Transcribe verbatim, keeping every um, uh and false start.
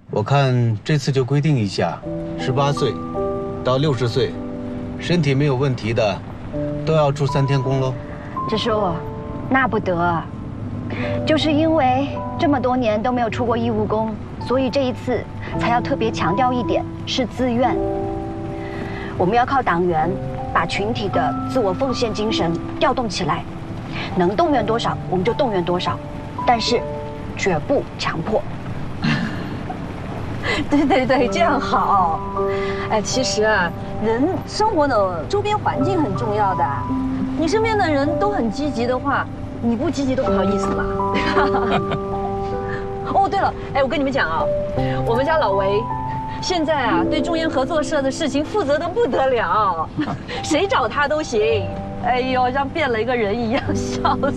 我看这次就规定一下，十八岁到六十岁，身体没有问题的，都要出三天工喽。 支书，那不得，就是因为这么多年都没有出过义务工，所以这一次才要特别强调一点，是自愿。我们要靠党员把群体的自我奉献精神调动起来，能动员多少我们就动员多少，但是绝不强迫。 对对对，这样好。哎，其实啊，人生活的周边环境很重要的。你身边的人都很积极的话，你不积极都不好意思嘛。哦，对了，哎，我跟你们讲啊，我们家老韦现在啊，对中研合作社的事情负责的不得了，谁找他都行。哎呦，像变了一个人一样，笑死。